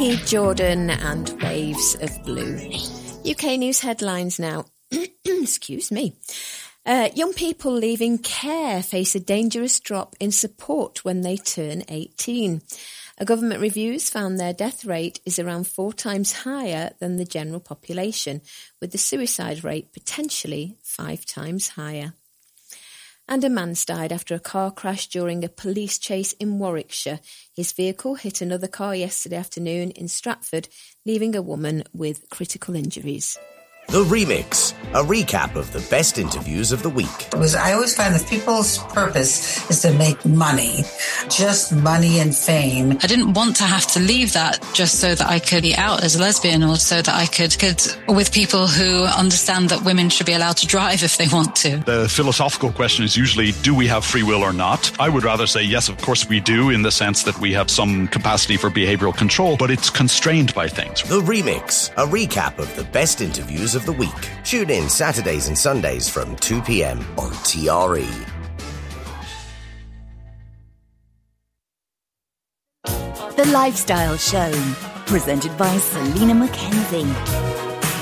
Keith Jordan and Waves of Blue. UK news headlines now. Excuse me. Young people leaving care face a dangerous drop in support when they turn 18. A government reviews found their death rate is around 4 times higher than the general population, with the suicide rate potentially 5 times higher. And a man's died after a car crash during a police chase in Warwickshire. His vehicle hit another car yesterday afternoon in Stratford, leaving a woman with critical injuries. The Remix, a recap of the best interviews of the week. I always find that people's purpose is to make money, just money and fame. I didn't want to have to leave that just so that I could be out as a lesbian, or so that I could with people who understand that women should be allowed to drive if they want to. The philosophical question is usually, do we have free will or not? I would rather say yes, of course we do, in the sense that we have some capacity for behavioral control, but it's constrained by things. The Remix, a recap of the best interviews of the week. Tune in Saturdays and Sundays from 2 p.m. on TRE. The Lifestyle Show, presented by Selena McKenzie.